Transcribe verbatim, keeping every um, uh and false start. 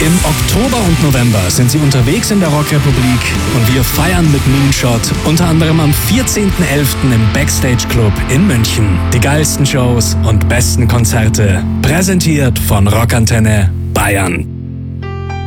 Im Oktober und November sind sie unterwegs in der Rockrepublik und wir feiern mit Moonshot unter anderem am vierzehnten elften im Backstage Club in München. Die geilsten Shows und besten Konzerte, präsentiert von Rockantenne Bayern.